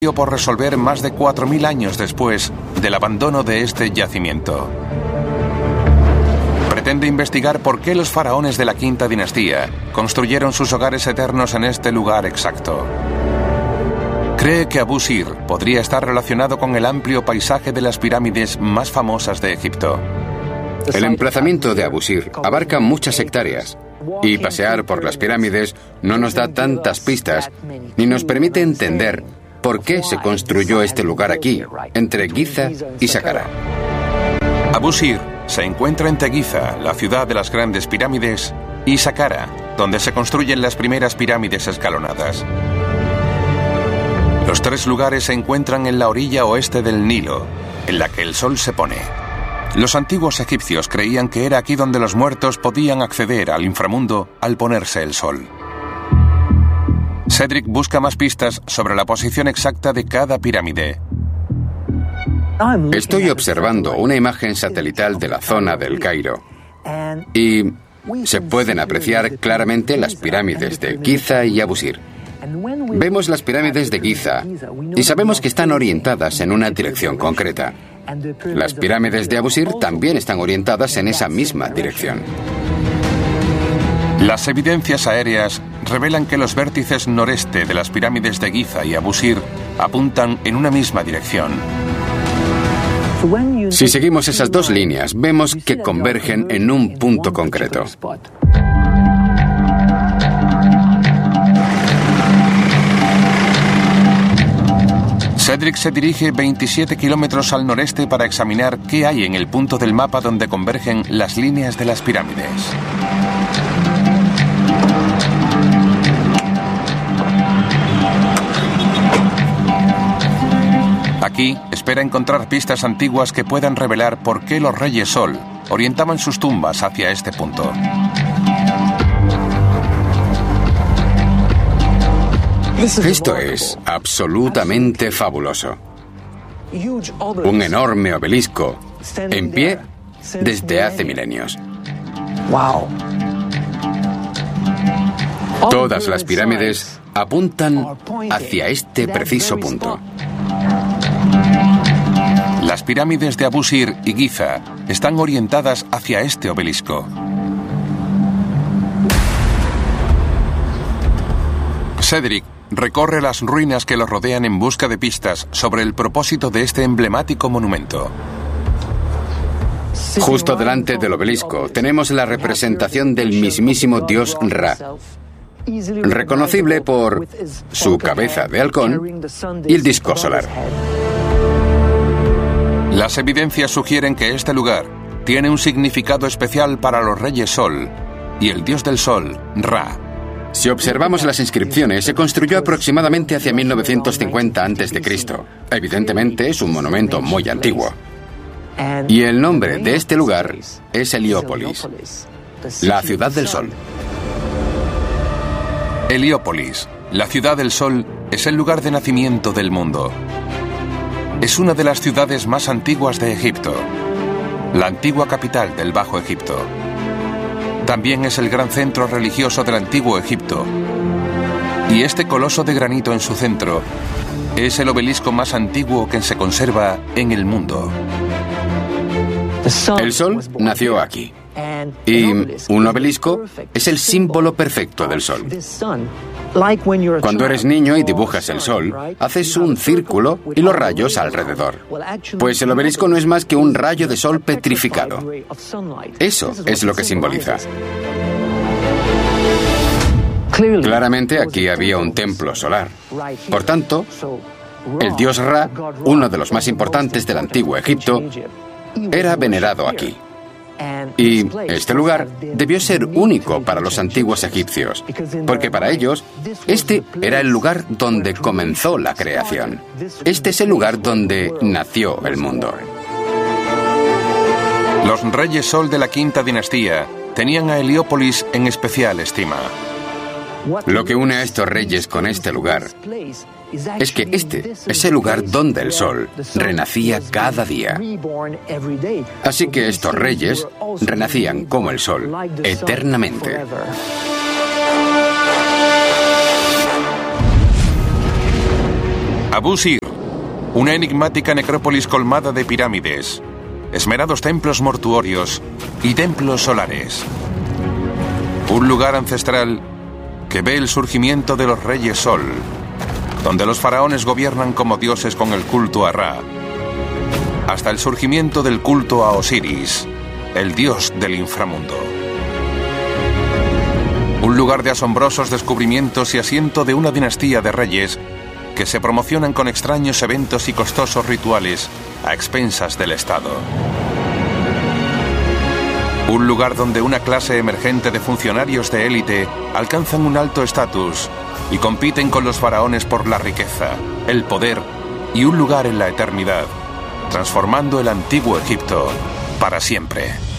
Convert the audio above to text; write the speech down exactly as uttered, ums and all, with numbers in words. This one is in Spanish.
por resolver más de cuatro mil años después del abandono de este yacimiento. Pretende investigar por qué los faraones de la quinta dinastía construyeron sus hogares eternos en este lugar exacto. Cree que Abu Sir podría estar relacionado con el amplio paisaje de las pirámides más famosas de Egipto. El emplazamiento de Abu Sir abarca muchas hectáreas y pasear por las pirámides no nos da tantas pistas ni nos permite entender por qué se construyó este lugar aquí, entre Giza y Saqqara. Abu Sir se encuentra entre Giza, la ciudad de las grandes pirámides, y Saqqara, donde se construyen las primeras pirámides escalonadas. Los tres lugares se encuentran en la orilla oeste del Nilo, en la que el sol se pone. Los antiguos egipcios creían que era aquí donde los muertos podían acceder al inframundo al ponerse el sol. Cedric busca más pistas sobre la posición exacta de cada pirámide. Estoy observando una imagen satelital de la zona del Cairo y se pueden apreciar claramente las pirámides de Giza y Abu Sir. Vemos las pirámides de Giza y sabemos que están orientadas en una dirección concreta. Las pirámides de Abu Sir también están orientadas en esa misma dirección. Las evidencias aéreas revelan que los vértices noreste de las pirámides de Giza y Abu Sir apuntan en una misma dirección. Si seguimos esas dos líneas, vemos que convergen en un punto concreto. Cedric se dirige veintisiete kilómetros al noreste para examinar qué hay en el punto del mapa donde convergen las líneas de las pirámides. Aquí espera encontrar pistas antiguas que puedan revelar por qué los reyes Sol orientaban sus tumbas hacia este punto. Esto es absolutamente fabuloso. Un enorme obelisco en pie desde hace milenios. Todas las pirámides apuntan hacia este preciso punto. Las pirámides de Abu Sir y Giza están orientadas hacia este obelisco. Cedric recorre las ruinas que lo rodean en busca de pistas sobre el propósito de este emblemático monumento. Justo delante del obelisco tenemos la representación del mismísimo dios Ra, reconocible por su cabeza de halcón y el disco solar. Las evidencias sugieren que este lugar tiene un significado especial para los reyes Sol y el dios del sol, Ra. Si observamos las inscripciones, se construyó aproximadamente hacia mil novecientos cincuenta antes de Cristo. Evidentemente es un monumento muy antiguo. Y el nombre de este lugar es Heliópolis, la ciudad del sol. Heliópolis, la ciudad del sol, es el lugar de nacimiento del mundo. Es una de las ciudades más antiguas de Egipto, la antigua capital del Bajo Egipto. También es el gran centro religioso del Antiguo Egipto. Y este coloso de granito en su centro es el obelisco más antiguo que se conserva en el mundo. El sol nació aquí. Y un obelisco es el símbolo perfecto del sol. Cuando eres niño y dibujas el sol, haces un círculo y los rayos alrededor. Pues el obelisco no es más que un rayo de sol petrificado. Eso es lo que simboliza. Claramente aquí había un templo solar. Por tanto, el dios Ra, uno de los más importantes del antiguo Egipto, era venerado aquí. Y este lugar debió ser único para los antiguos egipcios, porque para ellos este era el lugar donde comenzó la creación. Este es el lugar donde nació el mundo. Los reyes Sol de la quinta dinastía tenían a Heliópolis en especial estima. Lo que une a estos reyes con este lugar es que este es el lugar donde el sol renacía cada día. Así que estos reyes renacían como el sol eternamente. Abu Sir, una enigmática necrópolis colmada de pirámides, esmerados templos mortuorios y templos solares. Un lugar ancestral que ve el surgimiento de los reyes Sol, donde los faraones gobiernan como dioses con el culto a Ra, hasta el surgimiento del culto a Osiris, el dios del inframundo. Un lugar de asombrosos descubrimientos y asiento de una dinastía de reyes que se promocionan con extraños eventos y costosos rituales a expensas del Estado. Un lugar donde una clase emergente de funcionarios de élite alcanzan un alto estatus y compiten con los faraones por la riqueza, el poder y un lugar en la eternidad, transformando el antiguo Egipto para siempre.